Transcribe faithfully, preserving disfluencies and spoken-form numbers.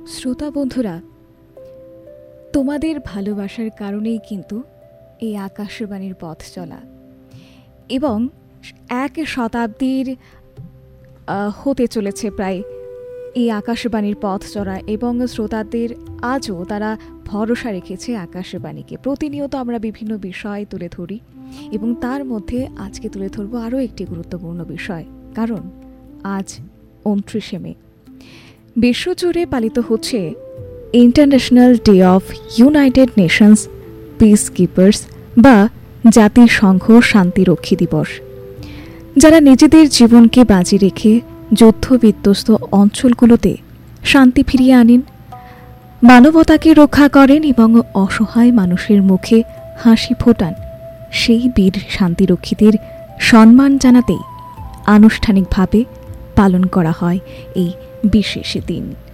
শ্রোতা বন্ধুরা, তোমাদের ভালোবাসার কারণেই কিন্তু এই আকাশবাণীর পথ চলা এবং এক শতাব্দীর আহ, হতে চলেছে প্রায় এই আকাশবাণীর পথ চলা, এবং শ্রোতাদের আজও তারা ভরসা রেখেছে আকাশবাণীকে। প্রতিনিয়ত আমরা বিভিন্ন বিষয় তুলে ধরি এবং তার মধ্যে আজকে তুলে ধরবো আরও একটি গুরুত্বপূর্ণ বিষয়, কারণ আজ উনত্রিশে মে বিশ্বজুড়ে পালিত হচ্ছে international day of United Nations piece keepers বা জাতিসংঘ শান্তিরক্ষী দিবস, যারা নিজেদের জীবনকে বাজি রেখে যুদ্ধ বিধ্বস্ত অঞ্চলগুলোতে শান্তি ফিরিয়ে আনেন, মানবতাকে রক্ষা করেন এবং অসহায় মানুষের মুখে হাসি ফোটান। সেই বীর শান্তিরক্ষীদের সম্মান জানাতেই আনুষ্ঠানিকভাবে পালন করা হয় এই বিশেষ দিন।